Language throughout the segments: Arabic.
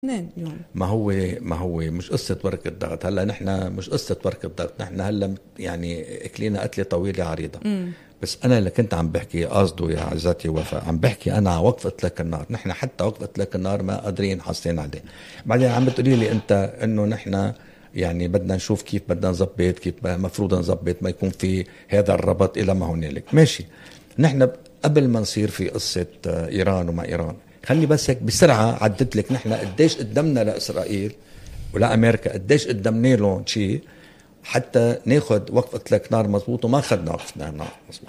اليوم. ما هو مش قصة ورقة ضغط. هلا نحن مش قصة ورقة ضغط، نحن هلا يعني اكلينا قتلة طويلة عريضة. بس انا اللي كنت عم بحكي قصده يا عزتي وفاء، عم بحكي انا وقفة لك النار. نحن حتى وقفة لك النار ما قادرين حاصلين عليه. بعدين عم بتقولي لي انت انه نحن يعني بدنا نشوف كيف بدنا نظبط، كيف مفروض نظبط ما يكون في هذا الربط الى ما هنالك. ماشي، نحن قبل ما نصير في قصة ايران وما ايران، خلي بس هيك بسرعة عدت لك نحن قديش قدمنا لإسرائيل ولا أمريكا، قديش قدمنا لهم شيء حتى ناخد وقفة لك نار مضبوط، وما خدنا وقفة نار مضبوط.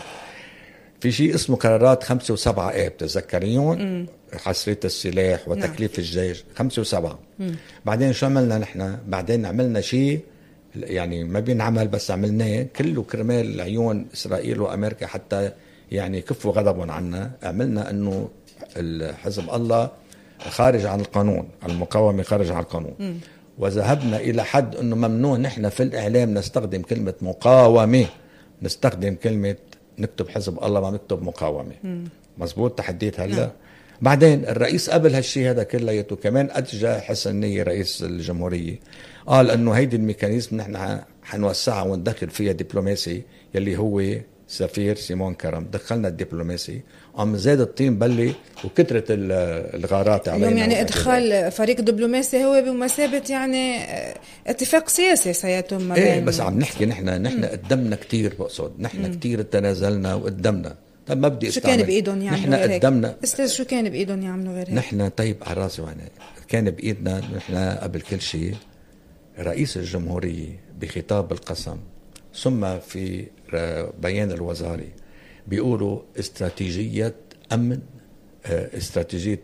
في شيء اسمه قرارات 5 و7 آب، تذكريون؟ حصرية السلاح وتكليف الجيش 5 و7. بعدين شو عملنا نحن؟ بعدين عملنا شيء يعني ما بينعمل بس عملناه كله كرمال عيون إسرائيل وأمريكا حتى يعني كفوا غضبهم عنا. عملنا أنه الحزب الله خارج عن القانون، المقاومة خارج عن القانون. وذهبنا إلى حد أنه ممنوع نحن في الإعلام نستخدم كلمة مقاومة، نستخدم كلمة نكتب حزب الله ما نكتب مقاومة. مزبوط تحديت هلا. بعدين الرئيس قبل هالشي هذا كليته كمان أتجى حسن نية رئيس الجمهورية، قال أنه هيدي الميكانيزم نحن حنوسعها وندخل فيها دبلوماسي يلي هو سفير سيمون كرم. دخلنا الدبلوماسي، عم زاد الطين بلي وكترة الغارات علينا. اليوم يعني ادخال فريق دبلوماسي هو بمثابة يعني اتفاق سياسي سيتم ما بين بس عم نحكي نحن قدمنا كتير، بقصد نحن كتير تنازلنا وقدمنا. طيب ما بدي شو كان بإيدهم يعملوا نحن غير قدمنا استاذ؟ شو كان بإيدهم يعملوا غير هيك؟ نحن طيب على راسي وعيني كان بإيدنا نحن قبل كل شيء رئيس الجمهورية بخطاب القسم ثم في بيان الوزاري بيقولوا استراتيجية أمن، استراتيجية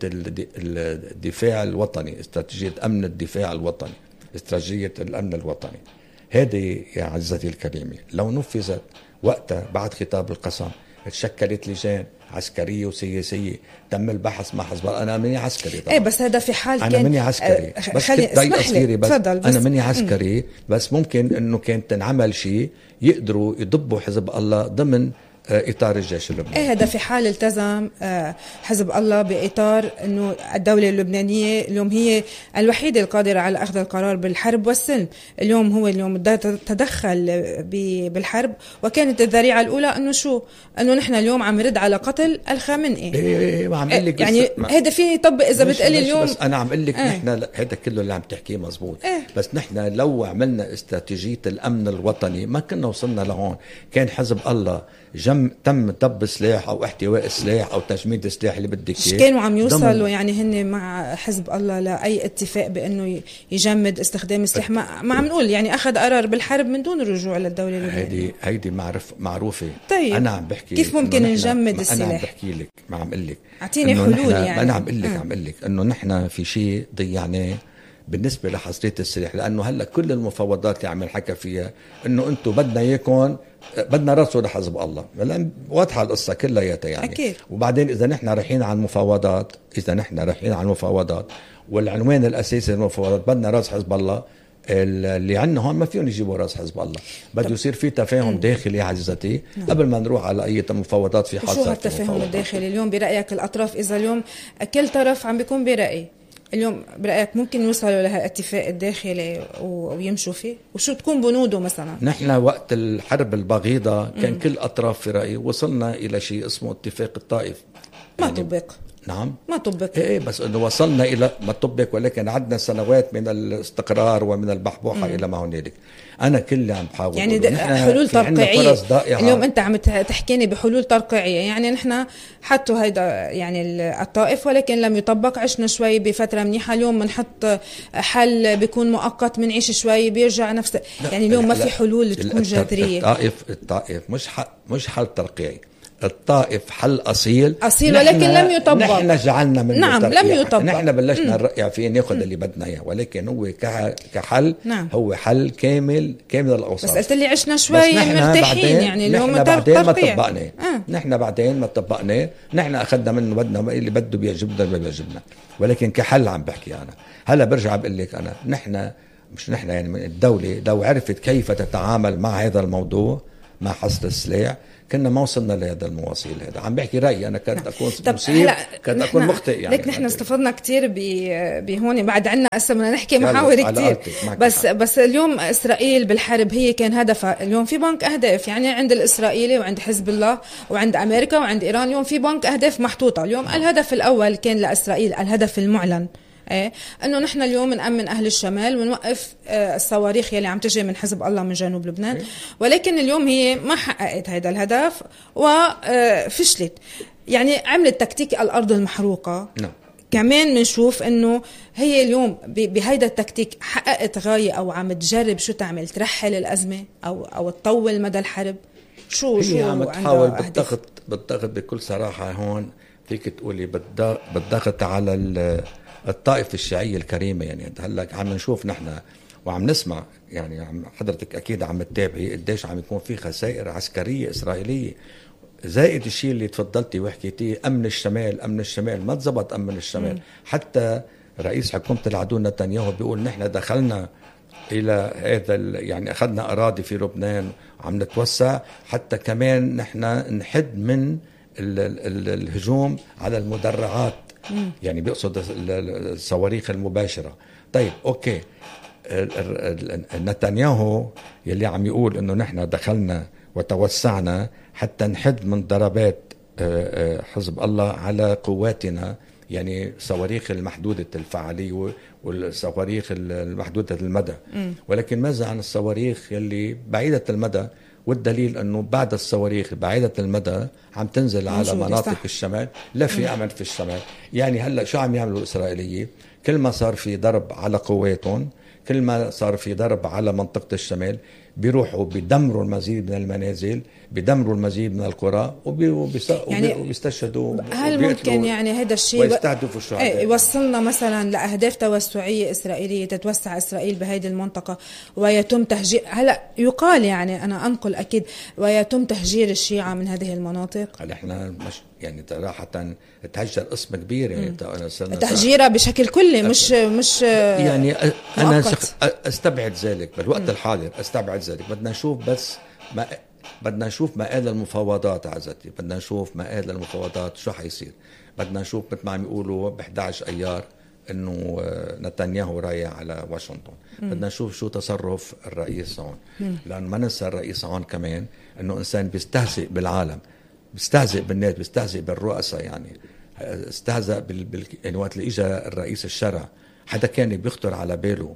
الدفاع الوطني، استراتيجية أمن الدفاع الوطني، استراتيجية الأمن الوطني. هذه يا عزتي الكريمة لو نفذت وقتها بعد خطاب القسم تشكلت لجان عسكرية وسياسية تم البحث مع حزب الله. أنا مني عسكري طبعا. ايه بس هذا في حال أنا مني عسكري بس اسمح لي بس تفضل. أنا مني عسكري بس ممكن إنه كانت تنعمل شيء يقدروا يضبوا حزب الله ضمن إطار الجيش اللبناني. ايه هذا في حال التزم حزب الله بإطار انه الدولة اللبنانية اليوم هي الوحيدة القادرة على اخذ القرار بالحرب والسلم. اليوم هو تدخل بالحرب، وكانت الذريعة الاولى انه شو؟ انه نحن اليوم عم نرد على قتل الخامنئي. ايه عم اقول لك يعني هذا فيني يطبق اذا بتقلي اليوم. بس انا عم اقول لك نحن هذا كله اللي عم تحكيه مزبوط. بس نحن لو عملنا استراتيجية الامن الوطني ما كنا وصلنا لهون. كان حزب الله تم طب سلاح او احتواء سلاح او تجميد سلاح اللي بدك اياه. كانوا عم يوصلوا يعني هن مع حزب الله لاي اتفاق بانه يجمد استخدام السلاح. ما عم نقول يعني اخذ قرار بالحرب من دون الرجوع للدوله اللبنانيه. هيدي معروفه. طيب انا عم بحكي كيف ممكن نجمد السلاح؟ انا عم بحكي لك، ما عم اقول لك اعطيني حلول. يعني انا عم اقول لك انه نحن في شيء ضيعناه بالنسبة لحصرية السلاح. لأنه هلأ كل المفاوضات اللي عم نحكي فيها إنه أنتم بدنا إياكم بدنا رأسه لحزب الله. لأن واضحة القصة كلها يعني أكيد. وبعدين إذا نحن رايحين على المفاوضات والعنوان الأساسي للمفاوضات بدنا رأس حزب الله، اللي عندنا هون ما فيهم يجيبوا راس حزب الله. بده يصير في تفاهم داخلي عزتي قبل ما نروح على اي مفاوضات. في حال شو هالتفاهم الداخلي اليوم برأيك الأطراف؟ إذا اليوم كل طرف عم بيكون برأي، اليوم برأيك ممكن يوصلوا لهالاتفاق الداخلي ويمشوا فيه؟ وشو تكون بنوده مثلا؟ نحن وقت الحرب البغيضة كان كل أطراف في رأي. وصلنا إلى شيء اسمه اتفاق الطائف ما يعني طبق. نعم ما طبق. ايه بس انه وصلنا الى ما طبق، ولكن عدنا سنوات من الاستقرار ومن البحبوحه الى ما هنالك. انا كل اللي عم بحاول يعني حلول ترقيعيه. اليوم انت عم تحكيني بحلول ترقيعيه، يعني نحن حطوا هيدا يعني الطائف ولكن لم يطبق. عشنا شوي بفتره منيحه، اليوم بنحط حل بيكون مؤقت، بنعيش شوي بيرجع نفس. يعني اليوم ما في حلول تكون جذريه. الطائف مش حل ترقيعي. الطائف حل أصيل ولكن لم يطبق. نحن جعلنا منه نعم ترقيع. لم يطبق. نحن بلشنا نرقع فيه ناخذ اللي بدنا اياه، ولكن هو كحل هو حل كامل الأوصاف. بس قلت لي عشنا شوي مرتاحين، يعني اليوم نحن بعدين ما طبقناه. نحن بعدين ما طبقناه. نحن أخذنا منه بدنا اللي بده بيعجبنا ما بيعجبنا، ولكن كحل عم بحكي أنا. هلا برجع بقول لك أنا نحن يعني الدولة لو عرفت كيف تتعامل مع هذا الموضوع مع حصر السلاح كنا ما وصلنا لهذا المواصيل. هذا عم بحكي رأيي أنا، كنت أكون مصيب، كنت أكون مخطئ يعني. لك نحن استفدنا كتير بهون، بعد عنا هسه بدنا نحكي محاور كتير. بس اليوم إسرائيل بالحرب هي كان هدفها اليوم في بنك أهداف، يعني عند الإسرائيلي وعند حزب الله وعند أمريكا وعند إيران اليوم في بنك أهداف محطوطة. اليوم الهدف الأول كان لإسرائيل، الهدف المعلن انه نحن اليوم نأمن اهل الشمال ونوقف الصواريخ يلي عم تجي من حزب الله من جنوب لبنان. ولكن اليوم هي ما حققت هذا الهدف وفشلت، يعني عملت تكتيك الارض المحروقه. كمان بنشوف انه هي اليوم بهيدا التكتيك حققت غاية او عم تجرب شو تعمل، ترحل الازمة او تطول مدى الحرب. شو عم تحاول بالضغط بكل صراحة. هون فيك تقولي بالضغط على الطائفة الشيعية الكريمة. يعني هلا عم نشوف نحن وعم نسمع، يعني حضرتك أكيد عم تتابعي قديش عم يكون في خسائر عسكرية إسرائيلية، زائد الشيء اللي تفضلتي وحكيتيه أمن الشمال ما تزبط. أمن الشمال حتى رئيس حكومة العدو نتنياهو بيقول نحن دخلنا إلى هذا، يعني أخذنا أراضي في لبنان وعم نتوسع حتى كمان نحن نحد من الهجوم على المدرعات. يعني بيقصد الصواريخ المباشرة. طيب أوكي، نتنياهو يلي عم يقول إنه نحن دخلنا وتوسعنا حتى نحد من ضربات حزب الله على قواتنا، يعني صواريخ المحدودة الفعالية والصواريخ المحدودة المدى. ولكن ماذا عن الصواريخ يلي بعيدة المدى؟ والدليل أنه بعد الصواريخ بعيدة المدى عم تنزل على مناطق الشمال، لا في أمل في الشمال. يعني هلأ شو عم يعملوا الإسرائيليين؟ كل ما صار في ضرب على قواتهم، كل ما صار في ضرب على منطقة الشمال، بيروحوا بيدمروا المزيد من المنازل، بيدمروا المزيد من القرى وبيستشهدوا. هل ممكن يعني هذا الشيء ويستهدفوا الشهداء يوصلنا مثلا لأهداف توسعية إسرائيلية، تتوسع إسرائيل بهذه المنطقة ويتم تهجير؟ هلا يقال، يعني أنا أنقل أكيد، ويتم تهجير الشيعة من هذه المناطق. هل إحنا مش يعني صراحة تهجر قسم كبير، يعني تهجيرها بشكل كلي، مش يعني أنا أستبعد ذلك بالوقت الحاضر، أستبعد ذلك. بدنا نشوف مآل المفاوضات عزتي، بدنا نشوف مآل المفاوضات شو حيصير. بدنا نشوف مثل ما عم يقولوا ب11 أيار إنه نتنياهو رايح على واشنطن. بدنا نشوف شو تصرف الرئيس هون، لأن ما ننسى الرئيس هون كمان إنه إنسان بيستهزئ بالعالم، بيستهزئ بالناس، بيستهزئ بالرؤساء. يعني استهزأ يعني وقت اللي إجا الرئيس الشرع، حدا كان بيخطر على باله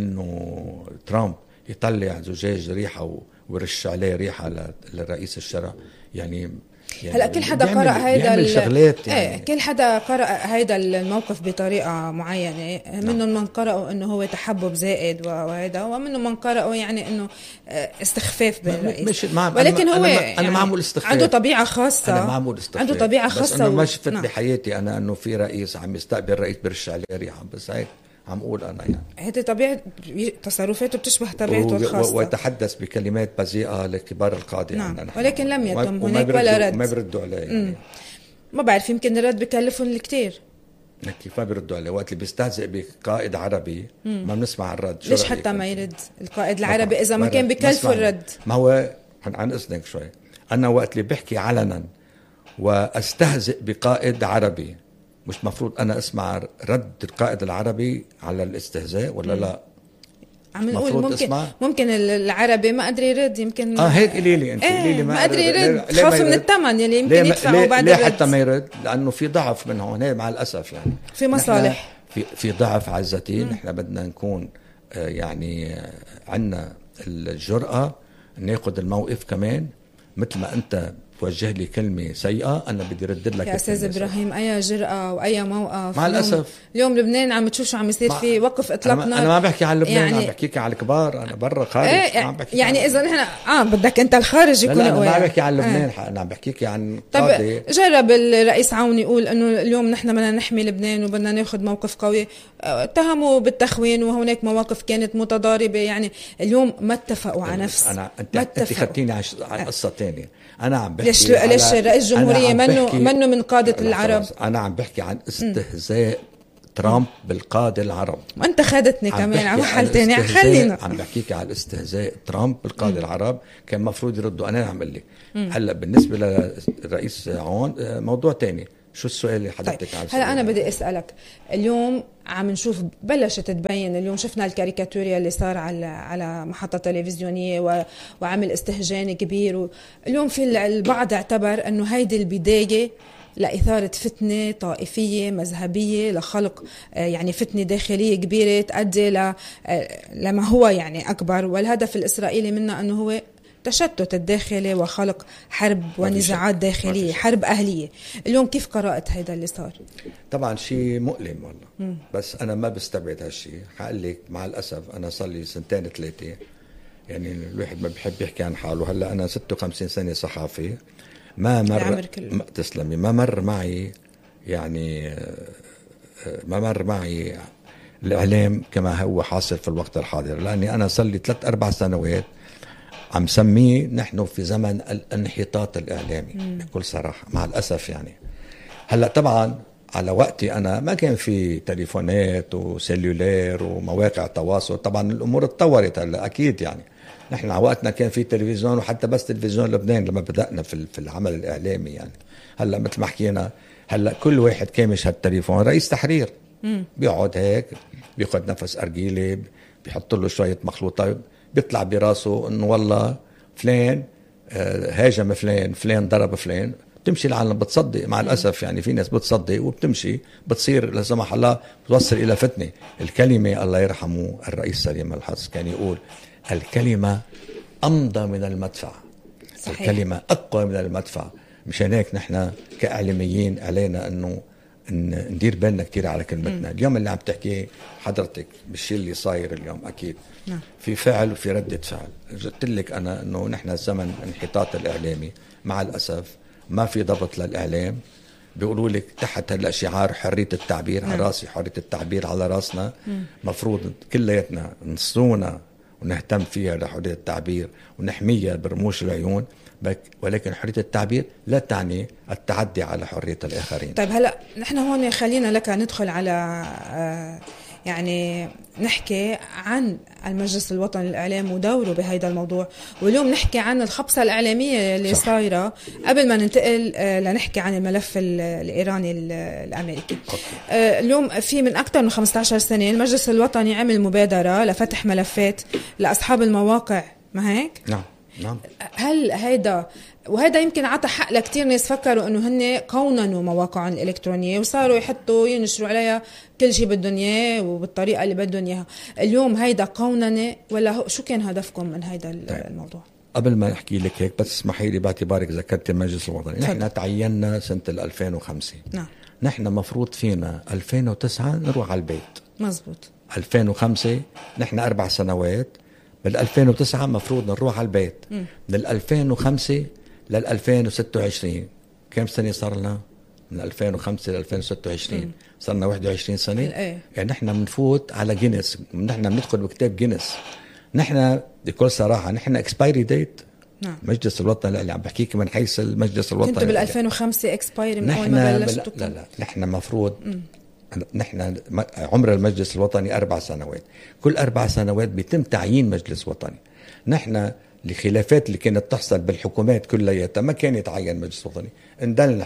إنه ترامب يطلع زجاج ريحة ويرش عليه ريحة للرئيس الشرع؟ يعني هلا كل حدا قرأ هيدا شغلات، يعني كل حدا قرأ هيدا الموقف بطريقة معينة. منهم من قرأوا انه هو تحبب زائد وهيدا، ومنهم من قرأوا يعني انه استخفاف بالرئيس. ولكن هو أنا ما عمول استخفاف، عنده طبيعة خاصة. أنا ما عمول استخفاف، عنده طبيعة خاصة. بس أنا ما شفت بحياتي أنا أنه في رئيس عم يستقبل رئيس برش عليه ريحة، بس هيك عم أقول أنا. يعني هذه طبيعة تصرفاته بتشبه طبيعته الخاصة، ويتحدث بكلمات بذيئة لكبار القادة. نعم. ولكن لم يتم هناك ولا رد، ما بيردوا عليه. يعني ما بعرف، يمكن الرد بكلفهم الكتير. كيف ما بيردوا عليه؟ وقت اللي بيستهزئ بقائد عربي ما بنسمع الرد. ليش حتى ما يرد القائد العربي إذا ما كان بكلفه الرد؟ ما هو عن إذنك شوي، أنا وقت اللي بحكي علنا واستهزئ بقائد عربي، مش مفروض أنا أسمع رد القائد العربي على الاستهزاء ولا لا؟ عم نقول ممكن العربي ما قدر يرد، يمكن هيك قولي لي انت. ما قدر يرد، خوف من الثمن يلي يمكن يدفعه بعد الرد. ليه حتى ما يرد؟ لأنه في ضعف من هون مع الأسف. يعني في مصالح، في ضعف عزتي. نحن بدنا نكون يعني عنا الجرأة ناخد الموقف كمان. مثل ما أنت توجه لي كلمة سيئة أنا بدي ردد لك يا أستاذ إبراهيم. أي جرأة وأي موقف مع الأسف. اليوم لبنان عم تشوف شو عم يصير فيه، وقف إطلاق نار. أنا ما بحكي عن لبنان، يعني عم بحكيك عن الكبار. أنا برا خارج يعني إذا نحن بدك أنت الخارج يكون أنا ما بحكي عن لبنان. أنا عم بحكيك عن قاضي. جرب الرئيس عون يقول إنه اليوم نحن بدنا نحمي لبنان وبدنا ناخد موقف قوي. اتهموا بالتخوين وهناك مواقف كانت متضاربة. يعني اليوم ما اتفقوا على نفس. أنت خدتيني على قصة تانية. أنا عم بحكي ليش رئيس الجمهورية منه من قادة العرب. أنا عم بحكي عن استهزاء ترامب بالقادة العرب. وانت خدتني كمان على محل تاني. خلينا عم بحكيك على الاستهزاء. ترامب بالقادة العرب كان مفروض يردوا. انا عم لك هلا بالنسبة للرئيس عون موضوع تاني. شو السؤال اللي حضرتك طيب. هلا انا بدي اسالك، اليوم عم نشوف بلشت تبين، اليوم شفنا الكاريكاتوريا اللي صار على محطة تلفزيونية وعمل استهجان كبير، اليوم في البعض اعتبر انه هيدي البداية لإثارة فتنة طائفية مذهبية لخلق يعني فتنة داخلية كبيرة تؤدي لما هو يعني أكبر، والهدف الإسرائيلي منه أنه هو تشتت الداخلي وخلق حرب ونزاعات داخلية، حرب أهلية. اليوم كيف قرأت هذا اللي صار؟ طبعا شيء مؤلم والله. بس أنا ما بستبعد هالشيء. حقول لك مع الأسف أنا صار لي 2-3 يعني الواحد ما بيحب يحكي عن حاله. هلا أنا 56 سنة صحافي، ما تسلمي، ما مر معي يعني ما مر معي الإعلام كما هو حاصل في الوقت الحاضر، لأني أنا صار لي 3-4 سنوات عم سميه نحن في زمن الانحطاط الإعلامي بكل صراحة مع الأسف. يعني هلأ طبعا على وقتي أنا ما كان في تليفونات وسيلولير ومواقع تواصل، طبعا الأمور اتطورت هلأ أكيد. يعني نحن على وقتنا كان في تلفزيون، وحتى بس تلفزيون لبنان لما بدأنا في العمل الإعلامي. يعني هلأ مثل ما حكينا هلأ كل واحد كامش هالتليفون رئيس تحرير بيقعد هيك بياخد نفس أرجيلي، بيحط له شوية مخلوطات، بيطلع براسه انه والله فلان هاجم فلان ضرب فلان. بتمشي العالم بتصدق مع الأسف. يعني في ناس بتصدق وبتمشي بتصير لا سمح الله بتوصل إلى فتنة. الكلمة الله يرحمه الرئيس سليم الحظ كان يقول الكلمة أمضى من المدفع. صحيح. الكلمة أقوى من المدفع. مشان هيك نحن كإعلاميين علينا أنه ندير بالنا كتير على كلمتنا. اليوم اللي عم تحكي حضرتك بالشيء اللي صاير اليوم أكيد في فعل وفي ردة فعل. قلت لك أنا أنه نحن زمن انحطاط الإعلامي مع الأسف، ما في ضبط للإعلام. بيقولوا لك تحت هلا شعار حرية التعبير على راسي، حرية التعبير على راسنا. مفروض كلياتنا نصونا ونهتم فيها لحرية التعبير ونحميها برموش العيون، ولكن حرية التعبير لا تعني التعدي على حرية الآخرين. طيب هلأ نحن هون خلينا لك ندخل على يعني نحكي عن المجلس الوطني للإعلام ودوره بهذا الموضوع، واليوم نحكي عن الخبصة الإعلامية اللي صايرة قبل ما ننتقل لنحكي عن الملف الإيراني الأمريكي. اليوم في من أكثر من 15 سنة المجلس الوطني عمل مبادرة لفتح ملفات لأصحاب المواقع، ما هيك؟ نعم. هل وهذا يمكن عطى حق لكتير ناس فكروا انه هن قوننوا مواقعهم الالكترونيه وصاروا يحطوا ينشروا عليها كل شيء بدهم اياه وبالطريقه اللي بدهم اياها. اليوم هيدا قوننه ولا شو كان هدفكم من هيدا الموضوع؟ قبل ما احكي لك هيك بس اسمحي لي باعتبارك ذكرت المجلس الوطني. نحن تعيننا سنه 2005. نعم. نحن مفروض فينا 2009 نروح على البيت. مزبوط. 2005 نحن 4 سنوات. بال 2009 مفروض نروح على البيت. من 2005 لل 2026 كم سنة صار لنا؟ من 2005 ل 2026 صار لنا 21 سنة. يعني نحن بنفوت على جينيس، نحن بندخل بكتاب جينيس. نحن بكل صراحة نحن اكسبايري ديت. نعم. مجلس الوطني اللي عم بحكيك من حيث المجلس الوطني. كنت بال 2005 اكسبايري من اول ما بلشتوا؟ لا نحن مفروض نحن عمر المجلس الوطني 4 سنوات. كل 4 سنوات بيتم تعيين مجلس وطني. نحن الخلافات اللي كانت تحصل بالحكومات كلياتها ما كان يتعين مجلس وطني. اندل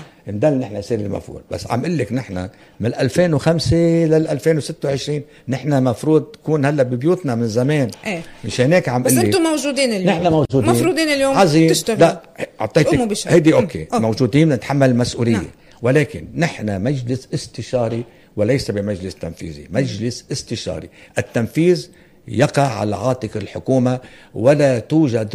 نحن سير المفروض. بس عم اقول لك نحن من 2005 لل 2026 نحن مفروض تكون هلا ببيوتنا من زمان. مشان هيك عم اقول لك بس انتم موجودين اليوم. نحن موجودين. مفروضين اليوم تشتغلوا. لا اعطيتك هيدي اوكي. موجودين نتحمل المسؤوليه. نعم. ولكن نحن مجلس استشاري وليس بمجلس تنفيذي. مجلس استشاري. التنفيذ يقع على عاتق الحكومة، ولا توجد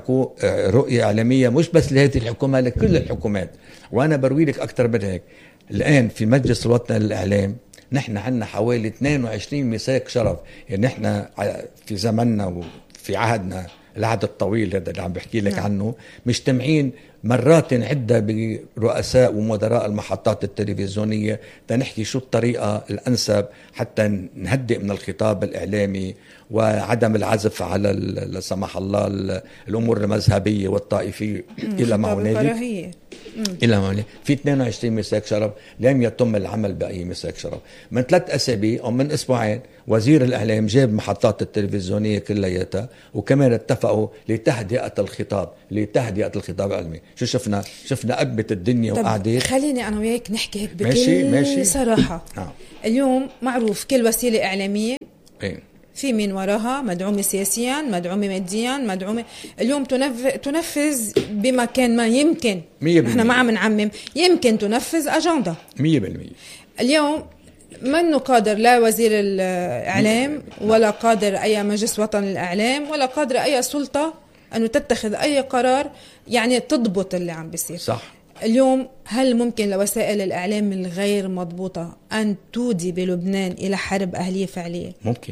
رؤية إعلامية مش بس لهذه الحكومة، لكل الحكومات. وأنا بروي لك أكثر من هيك. الآن في مجلس الوطني للإعلام نحن عندنا حوالي 22 ميثاق شرف. يعني نحن في زمننا وفي عهدنا العهد الطويل هذا اللي عم بحكي لك عنه مجتمعين مرات عدة برؤساء ومدراء المحطات التلفزيونية تنحكي شو الطريقة الأنسب حتى نهدئ من الخطاب الإعلامي وعدم العزف على لا سمح الله الأمور المذهبية والطائفية إلى ما هنالك. إلى في 22 مساك شرف لم يتم العمل بأي مساك شرف. من 3 أسابيع أو من أسبوعين وزير الإعلام جاب محطات التلفزيونية كلياتها، وكمان اتفقوا لتهدئة الخطاب العلمي. شو شفنا أقبت الدنيا وقعدت. خليني أنا وياك نحكي هيك بكل صراحة. اليوم معروف كل وسيلة إعلامية في من وراها مدعومة سياسيا، مدعومة ماديا، مدعومة اليوم تنفذ بمكان ما. يمكن احنا ما عم نعمم، يمكن تنفذ أجندة 100%. اليوم منه قادر لا وزير الإعلام ولا قادر أي مجلس وطن الإعلام ولا قادر أي سلطة أنه تتخذ أي قرار يعني تضبط اللي عم بيصير. صح. اليوم هل ممكن لوسائل الإعلام الغير مضبوطة أن تودي بلبنان إلى حرب أهلية فعلية؟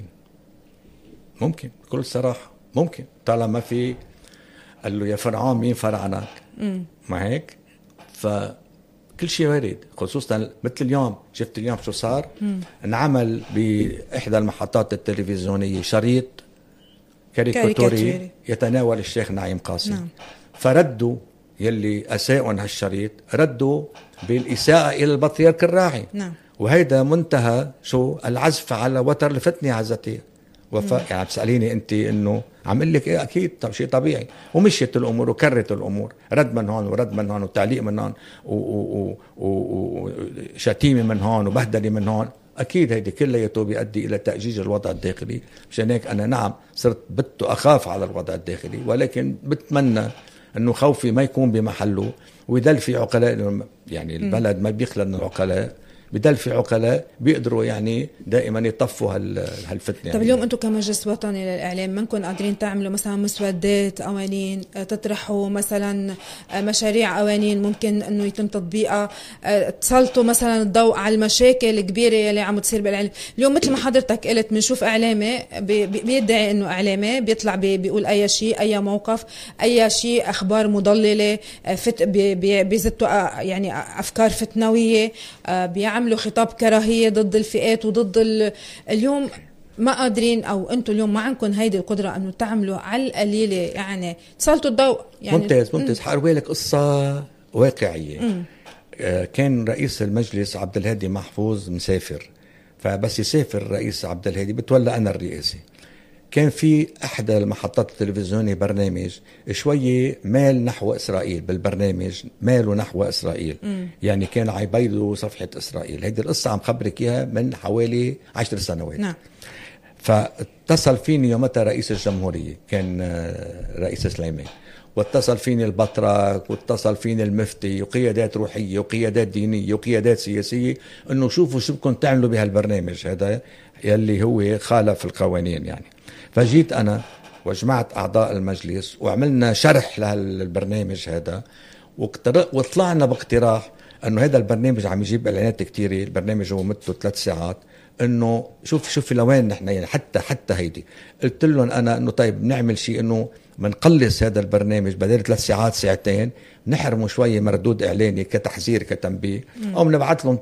ممكن بكل صراحة ممكن، طالما في قال له يا فرعون مين فرعنك. ما هيك؟ فكل شيء وارد، خصوصا مثل اليوم. شفت اليوم شو صار؟ انعمل بإحدى المحطات التلفزيونية شريط كاريكاتوري يتناول الشيخ نعيم قاسم. فردوا يلي أساءوا هالشريط، ردوا بالإساءة إلى البطريرك الراعي. وهيدا منتهى شو العزف على وتر الفتنة عزتي يعني بتسأليني أنت إنه عم قل لك إيه؟ أكيد شيء طبيعي. ومشيت الأمور وكرت الأمور، رد من هون ورد من هون وتعليق من هون وشتيمة من هون وبهدلة من هون. أكيد هيدي كلياته بيؤدي إلى تأجيج الوضع الداخلي. مشان هيك أنا نعم صرت أخاف على الوضع الداخلي، ولكن بتمنى أنه خوفي ما يكون بمحله، ويدل في عقلاء. يعني البلد ما بيخلى من العقلاء، بدل في عقلاء بيقدروا يعني دائما يطفوا هالفتنة. طب يعني اليوم أنتم كمجلس وطني للإعلام منكم قادرين تعملوا مثلا مسودات قوانين، تطرحوا مثلا مشاريع قوانين ممكن أنه يتم تطبيقها، تسلطوا مثلا الضوء على المشاكل الكبيرة اللي عم تصير بالإعلام؟ اليوم مثل ما حضرتك قلت بنشوف إعلامي بيدعي أنه إعلامي بيطلع بيقول أي شيء، أي موقف، أي شيء، أخبار مضللة، بيزتوا يعني أفكار فتنوية، بيعملوا خطاب كراهية ضد الفئات وضد اليوم ما قادرين، أو أنتوا اليوم ما عندكم هيدي القدرة أنه تعملوا على القليلة يعني تسلطوا الضوء يعني. ممتاز. حأروي لك قصة واقعية. كان رئيس المجلس عبد الهادي محفوظ مسافر، فبس يسافر الرئيس عبد الهادي بتولى أنا الرئاسي. كان في أحدى المحطات التلفزيونية برنامج شوية مال نحو إسرائيل، بالبرنامج ماله نحو إسرائيل. يعني كان عيبيدوا صفحة إسرائيل. هيدي القصة عم خبرك إياها من حوالي 10 سنوات. نعم. فاتصل فيني يومتها رئيس الجمهورية، كان رئيس سليمان، واتصل فيني البطرك، واتصل فيني المفتي، وقيادات روحية وقيادات دينية وقيادات سياسية، انه شوفوا شو بدكم تعملوا بهالبرنامج هذا يلي هو خالف القوانين يعني. فجيت أنا وجمعت أعضاء المجلس وعملنا شرح لهالبرنامج هذا، وطلعنا باقتراح أنه هذا البرنامج عم يجيب إعلانات كتيرة. البرنامج هو مدته 3 ساعات. أنه شوف لوين نحن يعني حتى هيدي. قلت لهم أنا أنه طيب نعمل شيء أنه منقلص هذا البرنامج بدل 3 ساعات 2 ساعات، نحرمه شوية مردود إعلاني كتحذير كتنبيه، أو نبعث لهم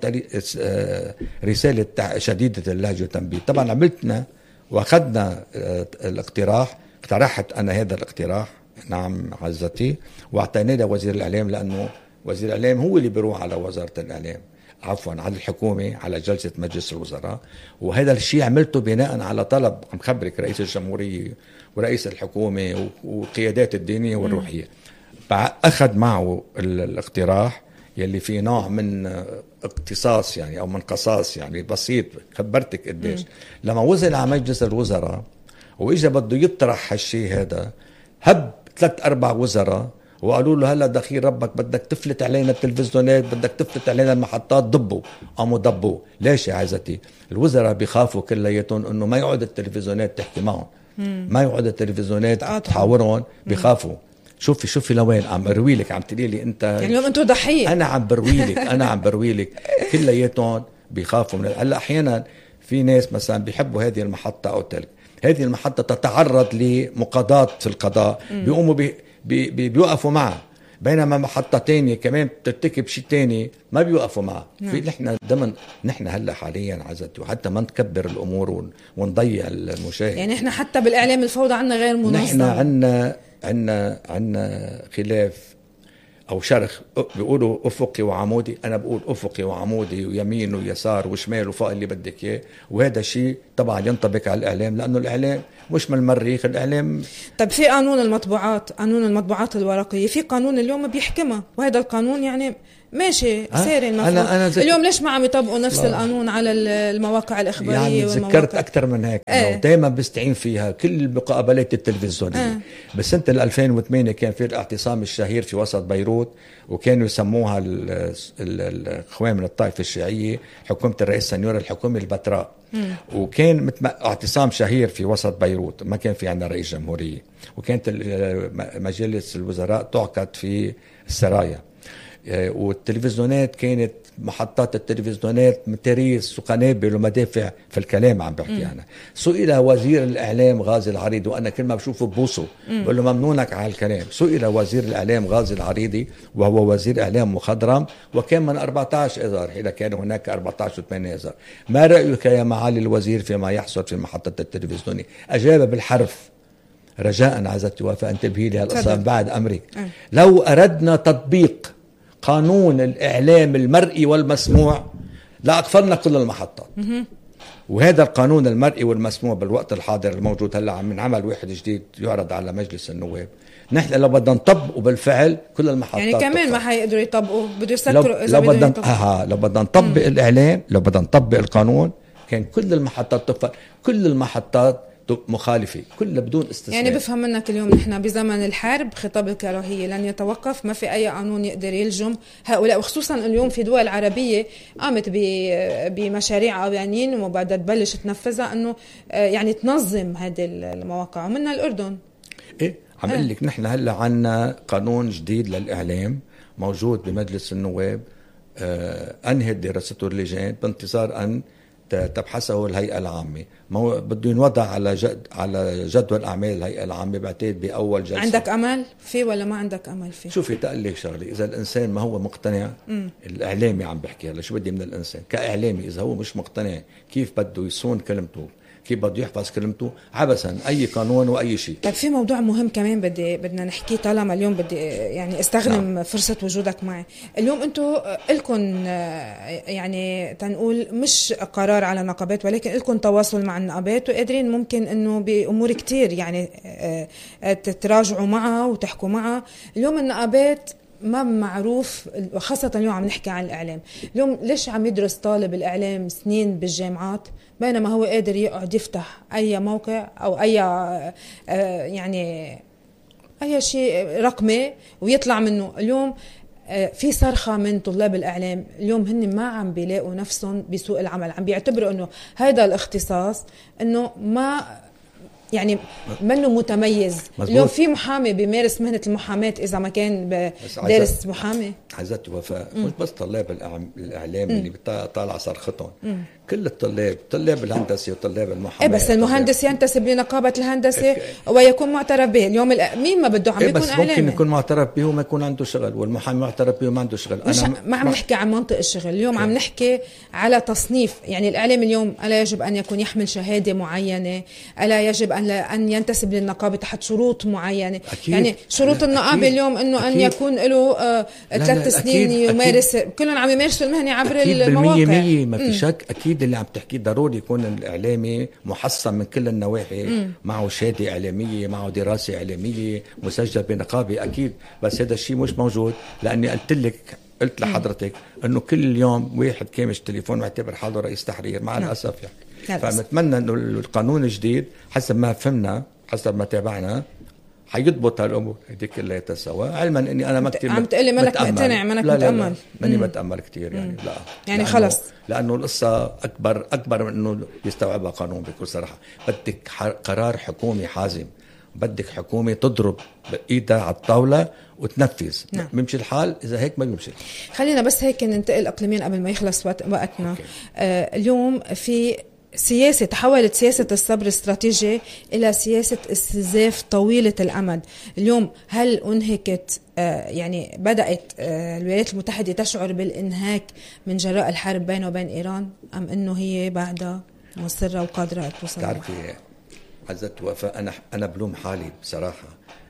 رسالة شديدة اللهجة وتنبيه. طبعا عملتنا واخذنا الاقتراح، اقترحت انا هذا الاقتراح نعم عزتي، واعطيناه لوزير الاعلام، لانه وزير الاعلام هو اللي بيروح على وزارة الاعلام، عفوا على الحكومة، على جلسة مجلس الوزراء. وهذا الشيء عملته بناء على طلب عم خبرك رئيس الجمهورية ورئيس الحكومة وقيادات الدينية والروحية. اخذ معه الاقتراح يلي فيه نوع من اقتصاص يعني او من قصاص يعني بسيط. خبرتك قديش لما وصل على مجلس الوزراء واجا بده يطرح هالشيء هذا، هب 3-4 وزراء وقالوا له هلا دخيل ربك بدك تفلت علينا التلفزيونات، بدك تفلت علينا المحطات، ضبوا. قاموا ضبوا. ليش يا عزتي؟ الوزراء بيخافوا كلياتهم انه ما يقعد التلفزيونات تحكي معهم، ما يقعد التلفزيونات تحاورهم، بيخافوا. شوفي لوين عم بروي لك، عم تقولي لي انت يعني اليوم انتوا ضحيه. انا عم بروي لك كلياتهم بيخافوا من هلا. احيانا في ناس مثلا بيحبوا هذه المحطه او تلك، هذه المحطه تتعرض لمقاضاه في القضاء، بيقوموا بيوقفوا معها، بينما محطه تانية كمان بترتكب شيء تاني ما بيوقفوا معها. في نحن هلا حاليا عزتي، وحتى ما نكبر الامور ونضيع المشاهد. يعني احنا حتى بالاعلام الفوضى عنا غير منظم. نحن عنا خلاف أو شرخ، بيقولوا أفقي وعمودي، أنا بقول أفقي وعمودي ويمين ويسار وشمال وفوق اللي بدك إياه. وهذا شيء طبعا ينطبق على الإعلام، لأنه الإعلام مش من المريخ، الإعلام. طب في قانون المطبوعات، قانون المطبوعات الورقية، في قانون اليوم بيحكمها، وهذا القانون يعني ماشي ساري المفروض. اليوم ليش ما عم يطبقوا نفس القانون على المواقع الإخبارية؟ يعني ذكرت أكثر من هيك. دايما بستعين فيها كل المقابلات التلفزيونية. بس انت 2008 كان في الاعتصام الشهير في وسط بيروت، وكانوا يسموها الإخوان من الطائفة الشيعية حكومة الرئيس سنيور الحكومة البتراء. وكان اعتصام شهير في وسط بيروت، ما كان في عندنا رئيس جمهورية، وكانت مجلس الوزراء تعقد في السرايا، والتلفزيونات كانت محطات التلفزيونات متريس وقنابل ومدافع في الكلام عم بحكي أنا. سئل وزير الإعلام غازي العريضي، وأنا كل ما بشوفه ببوسه بقول له ممنونك على الكلام. سئل وزير الإعلام غازي العريضي وهو وزير إعلام مخضرم، وكان من 14 إذار، إذا كان هناك 14 و8 إذار. ما رأيك يا معالي الوزير فيما يحصل في محطة التلفزيونية؟ أجاب بالحرف. رجاء عزتي وفاء انتبهي لي هالقصة بعد أمرك. لو أردنا تطبيق قانون الإعلام المرئي والمسموع لأقفلنا كل المحطات. وهذا القانون المرئي والمسموع بالوقت الحاضر الموجود هلا عم نعمل واحد جديد يعرض على مجلس النواب. نحن لو بدنا نطبقه بالفعل كل المحطات يعني كمان ما حيقدروا يطبقوا، بده يسكروا إذا بدهم يطبقوا. لو بدنا نطبق الإعلام، لو بدنا نطبق القانون، كان كل المحطات تقفل، كل المحطات مخالفة كلها بدون استثناء. يعني بفهم منك اليوم نحن بزمن الحرب، خطاب الكراهية لن يتوقف، ما في أي قانون يقدر يلجم هؤلاء، وخصوصا اليوم في دول عربية قامت بمشاريع قوانين وبعدها تبلش تنفذها أنه يعني تنظم هذه المواقع، ومنها الأردن. إيه عم أقول لك نحن هلا عنا قانون جديد للإعلام موجود بمجلس النواب، أنهت دراسته اللجان بانتظار أن تبحثه الهيئة العامة. بده ينوضع على جدول أعمال الهيئة العامة، بعتقد بأول جلسة. عندك أمل فيه ولا ما عندك أمل فيه؟ شوفي تقلك شغلي، إذا الإنسان ما هو مقتنع، الإعلامي عم بحكي هلا، شو بدي من الإنسان كإعلامي؟ إذا هو مش مقتنع كيف بده يصون كلمته، كيف بده يحفظ كلمته، عبثا أي قانون وأي شيء. طيب في موضوع مهم كمان بدنا نحكيه، طالما اليوم بدي يعني استخدم فرصة وجودك معي اليوم. انتم لكم يعني تنقول مش قرار على النقابات، ولكن لكم تواصل مع النقابات، وقادرين ممكن انه بأمور كتير يعني تتراجعوا معها وتحكوا معها. اليوم النقابات ما معروف، خاصة اليوم عم نحكي عن الإعلام. اليوم ليش عم يدرس طالب الإعلام سنين بالجامعات بينما هو قادر يقعد يفتح أي موقع أو أي يعني أي شيء رقمي ويطلع منه؟ اليوم في صرخة من طلاب الإعلام، اليوم هن ما عم بيلاقوا نفسهم بسوق العمل، عم بيعتبروا أنه هذا الاختصاص أنه ما يعني منه متميز. مزبوط. اليوم في محامي بيمارس مهنة المحاماة إذا ما كان دارس محامي. عزت وفاء مش بس طلاب الإعلام اللي طالع صرختهم، كل طلاب الهندسة وطلاب المحاماة. بس المهندس ينتسب لنقابة الهندسة ويكون معترف به. اليوم مين ما بده عم بيكون بس إعلامي. ممكن يكون معترف به وما يكون عنده شغل، والمحامي معترف به وما عنده شغل. ما عم نحكي عن منطق الشغل اليوم، عم نحكي على تصنيف. يعني الإعلام اليوم ألا يجب أن يكون يحمل شهادة معينة، ألا يجب أن ينتسب للنقابة تحت شروط معينة. أكيد. يعني شروط النقابة اليوم أنه أن يكون له 3 سنين يمارس، كلهم عم يمارسوا المهنة عبر المواقع. 100% ما في شك. أكيد اللي عم تحكيه ضروري يكون الإعلامي محصن من كل النواحي، معه شهادة إعلامية، معه دراسة إعلامية، مسجل بنقابة. أكيد بس هذا الشيء مش موجود، لأني قلت لحضرتك أنه كل يوم واحد كامش تليفون ويعتبر حاله رئيس تحرير مع الأسف يعني. فنتمنى أنه القانون الجديد حسب ما فهمنا، حسب ما تابعنا، حيضبط هالأمور هذيك كلها سوا، علما اني انا ما كتير عم تقلي منك مقتنع، منك متأمل. ماني بتأمل كتير يعني. لا يعني خلص، لانه القصة اكبر من انه يستوعبها قانون. بكل صراحة بدك قرار حكومي حازم، بدك حكومة تضرب ايدها على الطاولة وتنفذ. بيمشي الحال، اذا هيك ما بيمشي. خلينا بس هيك ننتقل اقليميا قبل ما يخلص وقتنا. اليوم في سياسة، تحولت سياسة الصبر الاستراتيجي إلى سياسة استنزاف طويلة الأمد. اليوم هل أنهكت يعني بدأت الولايات المتحدة تشعر بالإنهاك من جراء الحرب بينه وبين إيران، أم أنه هي بعدها مصرة وقادرة توصل؟ تعرفي عزت وفاء، أنا بلوم حالي بصراحة.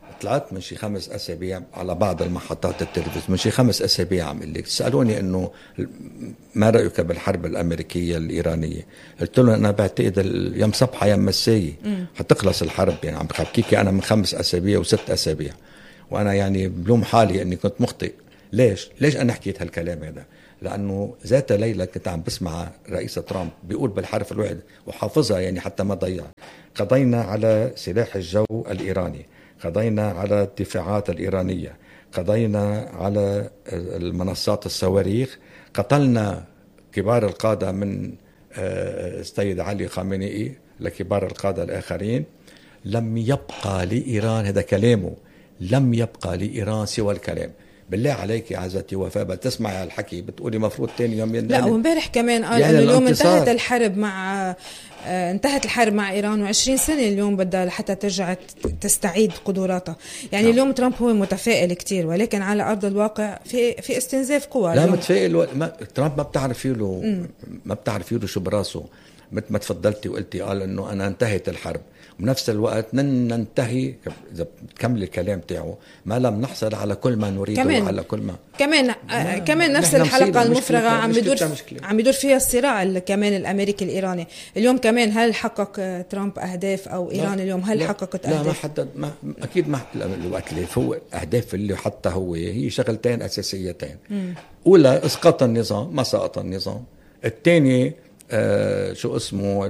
طلعت من شي 5 أسابيع على بعض المحطات التلفزيون، من شي 5 أسابيع عم لك سألوني إنه ما رأيك بالحرب الأمريكية الإيرانية؟ قلت لهم أنا بعتقد يوم صبحة يوم مساية حتخلص الحرب. يعني عم بحكيكي أنا من 5 أسابيع و6 أسابيع، وأنا يعني بلوم حالي إني كنت مخطئ. ليش أنا حكيت هالكلام هذا؟ لأنه ذات ليلة كنت عم بسمع رئيس ترامب بيقول بالحرف الواحد وحافظها يعني حتى ما ضيع: قضينا على سلاح الجو الإيراني، قضينا على الدفاعات الإيرانية، قضينا على المنصات الصواريخ، قتلنا كبار القادة من السيد علي خامنئي لكبار القادة الآخرين. لم يبقى لإيران، هذا كلامه، لم يبقى لإيران سوى الكلام. بالله عليك يا عزتي وفاء بتسمعي هالحكي بتقولي مفروض تاني يوم لا، وامبارح كمان قال يعني اليوم انتهت الحرب مع إيران، و20 سنة اليوم بدها لحتى ترجع تستعيد قدراتها. يعني اليوم ترامب هو متفائل كتير، ولكن على أرض الواقع في استنزاف قوى. لا متفائل ترامب ما بتعرفي له شو براسه. مثل ما تفضلتي وقلتي قال انه انا انتهت الحرب، وبنفس الوقت ننتهي اذا بتكمل الكلام تاعه ما لم نحصل على كل ما نريده وعلى كل ما كمان نفس الحلقة المفرغة عم بيدور فيها الصراع كمان الامريكي الايراني. اليوم كمان هل حقق ترامب اهداف او ايران اليوم هل حققت اهداف؟ لا ما حدد، اكيد ما الوقت اللي فوق اهداف اللي حتى هي شغلتين اساسيتين. اولى اسقاط النظام، ما سقط النظام. الثاني شو اسمه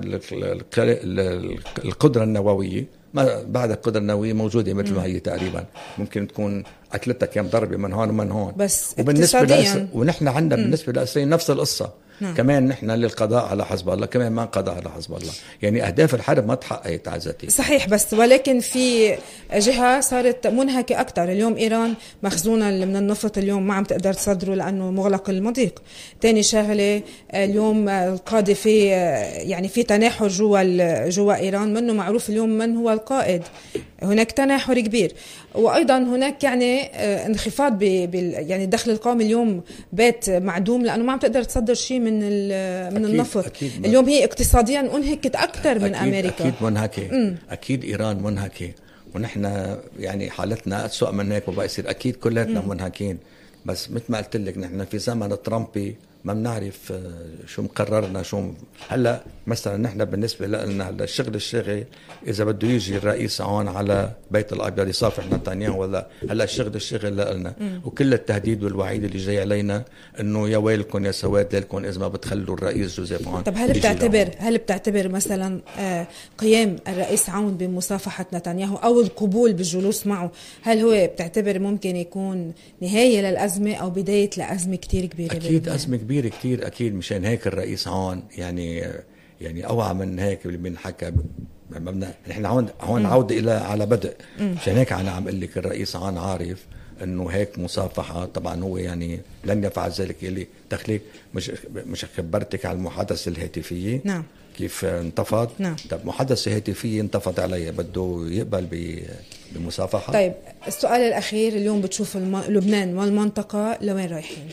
القدرة النووية. ما بعد القدرة النووية موجودة مثل ما هي تقريبا، ممكن تكون أكلتها كم ضربة من هون ومن هون. بس وبالنسبة ونحن عندنا بالنسبة لإسرائيل نفس القصة. كمان نحن للقضاء على حزب الله، كمان ما قضى على حزب الله. يعني أهداف الحرب ما تحققت عزتي. صحيح، بس ولكن في جهة صارت منهكة أكتر. اليوم إيران مخزونة من النفط اليوم ما عم تقدر تصدره لأنه مغلق المضيق. تاني شغلة اليوم القادة في تناحر جوا إيران، منه معروف اليوم من هو القائد. هناك تناحر كبير، وأيضا هناك يعني انخفاض يعني الدخل القومي اليوم بات معدوم لأنه ما عم تقدر تصدر شيء من النفط. اليوم هي اقتصاديا انهكت أكثر من أمريكا. أكيد منهكة. أكيد إيران منهكة، ونحن يعني حالتنا أسوأ من هيك وبقى يصير أكيد كلاتنا منهكين. بس مثل ما قلت لك نحن في زمن ترامبي ما بنعرف شو مقررنا شو. هلا مثلا نحن بالنسبه لنا هلا الشغل اذا بده يجي الرئيس هون على بيت الابيض يصافح نتنياهو ولا هلا الشغل لنا، وكل التهديد والوعيد اللي جاي علينا انه يا ويلكم يا سواد لكم اذا ما بتخلوا الرئيس جوزيف عون. طب هل بتعتبر مثلا قيام الرئيس عون بمصافحه نتنياهو او القبول بالجلوس معه، هل هو بتعتبر ممكن يكون نهايه للازمه او بدايه لازمه كتير كبيره؟ اكيد ازمه كبيره كتير اكيد. مشان هيك الرئيس عون يعني اوعى من هيك اللي بنحكى. نحن هون عودة الى على بدء. مشان هيك انا عم اقول لك الرئيس عون عارف انه هيك مصافحه. طبعا هو يعني لن يفعل ذلك. اللي تخليك مش خبرتك على المحادثه الهاتفيه. نعم. كيف انتفض. نعم. طب محادثه هاتفيه انتفض عليه، بده يقبل بمصافحه. طيب السؤال الاخير، اليوم بتشوف لبنان والمنطقه لوين رايحين؟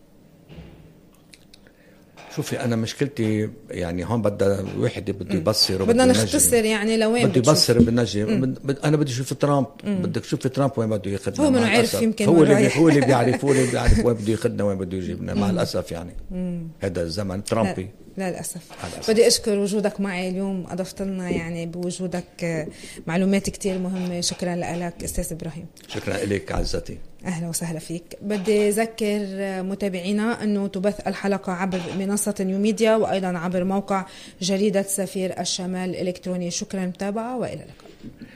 شوفي أنا مشكلتي يعني هون بدها واحد بده يبصر بدنا نختصر يعني لوين بده يبصر بنجي. أنا بدي أشوف ترامب. بدك تشوف ترامب وين بده ياخذنا. هو منو عارف يمكن هو اللي بيعرف وين بده ياخذنا وين بده يجيبنا. مع الأسف يعني هذا الزمن ترامبي. لا للأسف. بدي أشكر وجودك معي اليوم، أضفت لنا يعني بوجودك معلومات كتير مهمة. شكرا لك أستاذ إبراهيم. شكرا لك عزتي. أهلا وسهلا فيك. بدي أذكر متابعينا أنه تبث الحلقة عبر منصة نيوميديا وأيضا عبر موقع جريدة سفير الشمال الإلكتروني. شكرا متابعة وإلى اللقاء.